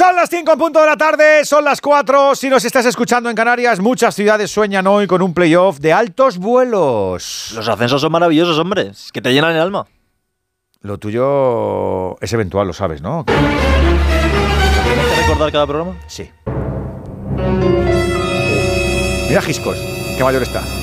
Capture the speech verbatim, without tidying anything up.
Son las cinco en punto de la tarde, son las cuatro. Si nos estás escuchando en Canarias, muchas ciudades sueñan hoy con un playoff de altos vuelos. Los ascensos son maravillosos, hombre. Es que te llenan el alma. Lo tuyo es eventual, lo sabes, ¿no? ¿Tienes que recordar cada programa? Sí. Mira Giscos, qué mayor está.